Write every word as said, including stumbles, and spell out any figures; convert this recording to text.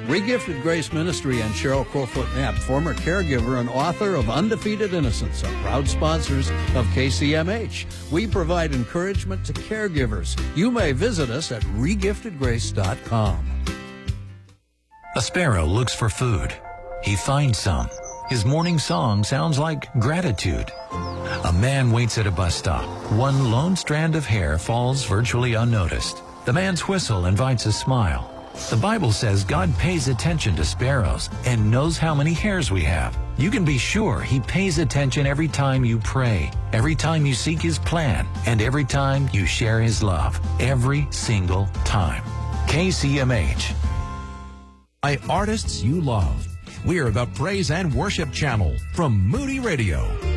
Regifted Grace Ministry and Cheryl Crowfoot Knapp, former caregiver and author of Undefeated Innocence, are proud sponsors of K C M H. We provide encouragement to caregivers. You may visit us at regifted grace dot com. A sparrow looks for food. He finds some. His morning song sounds like gratitude. A man waits at a bus stop. One lone strand of hair falls virtually unnoticed. The man's whistle invites a smile. The Bible says God pays attention to sparrows and knows how many hairs we have. You can be sure He pays attention every time you pray, every time you seek His plan, and every time you share His love. Every single time. K C M H. By artists you love. We're the Praise and Worship Channel from Moody Radio.